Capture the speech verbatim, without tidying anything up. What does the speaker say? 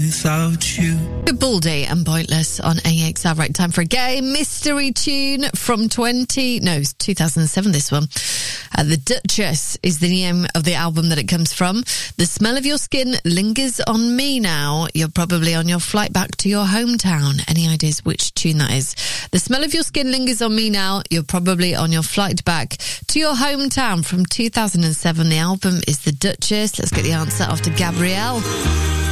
without you. Good Baldy and Pointless on A X R. Right, time for a gay mystery tune from twenty, no, two thousand seven, this one. Uh, the Duchess is the name of the album that it comes from. The smell of your skin lingers on me now. You're probably on your flight back to your hometown. Any ideas which tune that is? The smell of your skin lingers on me now. You're probably on your flight back to your hometown from two thousand seven. The album is The Duchess. Let's get the answer after Gabrielle.